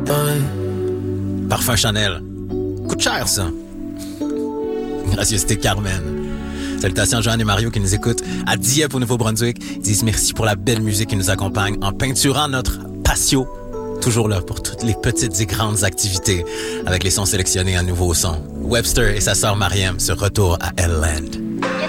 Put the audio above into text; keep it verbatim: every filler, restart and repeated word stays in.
Ouais. Parfum Chanel. Coûte cher, ça. Gracieuseté Carmen. Salutations à Joanne et Mario qui nous écoutent à Dieppe au Nouveau-Brunswick. Ils disent merci pour la belle musique qui nous accompagne en peinturant notre patio. Toujours là pour toutes les petites et grandes activités avec les sons sélectionnés en nouveaux sons. Webster et sa sœur Mariam se retournent à L-Land.